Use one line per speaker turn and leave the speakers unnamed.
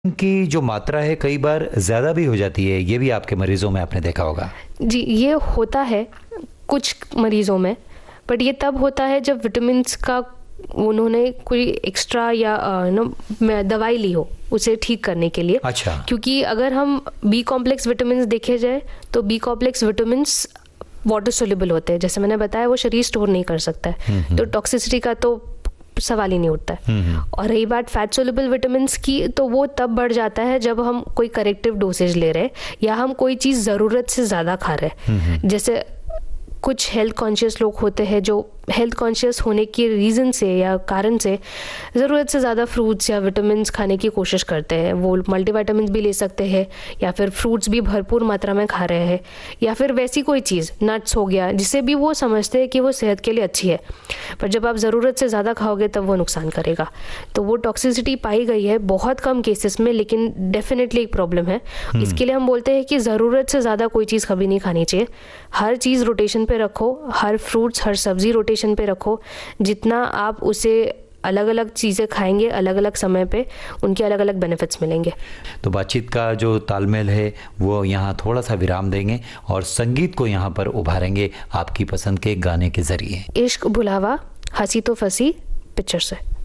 की जो मात्रा है कई बार ज़्यादा भी हो जाती है, ये भी आपके मरीजों में आपने देखा होगा।
जी, ये होता है कुछ मरीजों में, बट ये तब होता है जब विटामिन्स का उन्होंने कोई एक्स्ट्रा या दवाई ली हो उसे ठीक करने के लिए।
अच्छा।
क्योंकि अगर हम बी कॉम्प्लेक्स विटामिन्स देखे जाए तो B complex vitamins water soluble होते हैं, जैसे मैंने बताया वो शरीर स्टोर नहीं कर सकता है, तो टॉक्सिसिटी का तो सवाल ही नहीं उठता है। और रही बात फैट सोल्यूबल विटामिन्स की, तो वो तब बढ़ जाता है जब हम कोई करेक्टिव डोसेज ले रहे हैं या हम कोई चीज़ ज़रूरत से ज़्यादा खा रहे हैं। जैसे कुछ हेल्थ कॉन्शियस लोग होते हैं जो हेल्थ कॉन्शियस होने के रीज़न से या कारण से ज़रूरत से ज़्यादा फ्रूट्स या विटामिन्स खाने की कोशिश करते हैं। वो मल्टीविटामिन्स भी ले सकते हैं या फिर फ्रूट्स भी भरपूर मात्रा में खा रहे हैं, या फिर वैसी कोई चीज़ नट्स हो गया जिसे भी वो समझते हैं कि वो सेहत के लिए अच्छी है, पर जब आप ज़रूरत से ज़्यादा खाओगे तब वो नुकसान करेगा। तो वो टॉक्सिसिटी पाई गई है बहुत कम केसेस में, लेकिन डेफिनेटली एक प्रॉब्लम है। इसके लिए हम बोलते हैं कि ज़रूरत से ज़्यादा कोई चीज़ कभी नहीं खानी चाहिए। हर चीज़ रोटेशन पे रखो, हर फ्रूट्स हर सब्जी रोटेशन पे रखो। जितना आप उसे अलग अलग चीज़ें खाएंगे अलग अलग समय पे, उनके अलग अलग बेनिफिट्स मिलेंगे।
तो बातचीत का जो तालमेल है वो यहाँ थोड़ा सा विराम देंगे और संगीत को यहाँ पर उभारेंगे आपकी पसंद के गाने के जरिए।
इश्क भुलावा हंसी तो फंसी पिक्चर से।